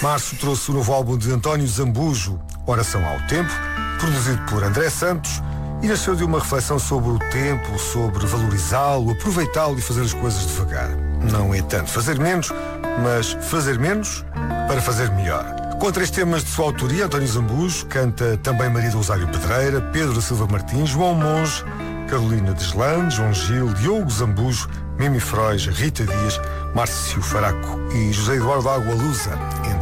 Março trouxe o novo álbum de António Zambujo, Oração ao Tempo, produzido por André Santos, e nasceu de uma reflexão sobre o tempo, sobre valorizá-lo, aproveitá-lo e fazer as coisas devagar. Não é tanto fazer menos, mas fazer menos para fazer melhor. Com 3 temas de sua autoria, António Zambujo canta também Maria do Rosário Pedreira, Pedro da Silva Martins, João Monge, Carolina Deslandes, João Gil, Diogo Zambujo, Mimi Frois, Rita Dias, Márcio Faraco e José Eduardo Agualusa, entre